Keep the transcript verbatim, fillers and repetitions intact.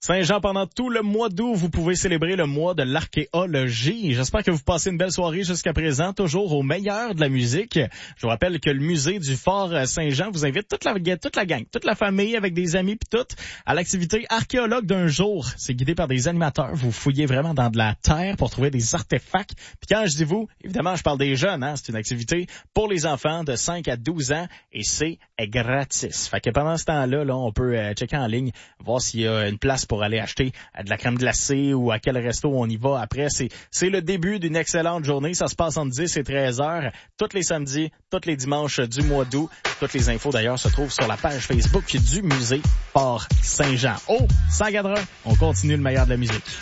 Saint-Jean, pendant tout le mois d'août, vous pouvez célébrer le mois de l'archéologie. J'espère que vous passez une belle soirée jusqu'à présent, toujours au meilleur de la musique. Je vous rappelle que le musée du Fort Saint-Jean vous invite toute la, toute la gang, toute la famille avec des amis pis tout, à l'activité archéologue d'un jour. C'est guidé par des animateurs. Vous fouillez vraiment dans de la terre pour trouver des artefacts. Puis quand je dis vous, évidemment, je parle des jeunes, hein. C'est une activité pour les enfants de cinq à douze ans et c'est gratis. Fait que pendant ce temps-là, là, on peut euh, checker en ligne, voir s'il y a une place pour aller acheter de la crème glacée ou à quel resto on y va. Après, c'est c'est le début d'une excellente journée. Ça se passe entre dix et treize heures, tous les samedis, tous les dimanches du mois d'août. Toutes les infos, d'ailleurs, se trouvent sur la page Facebook du musée Fort Saint-Jean. Oh, Saint-Gadrin, on continue le meilleur de la musique.